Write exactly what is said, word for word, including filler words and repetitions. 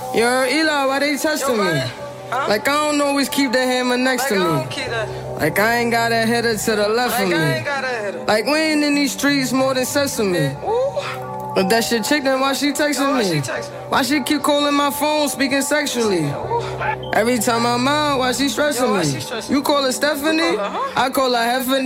Yo, Eli, why they testing Yo, me? buddy. Huh? Like I don't always keep the hammer next Like to I me. don't keep that. Like I ain't got a header to the left Like of I me. ain't got a header. Like we ain't in these streets more than sesame. Ooh. But that shit chick, then why she texting Yo, why me? she texting? Why she keep calling my phone, speaking sexually? Ooh. Every time I'm out, why she stressing Yo, why me? she stressing? You call her Stephanie? You call her, huh? I call her Heffany.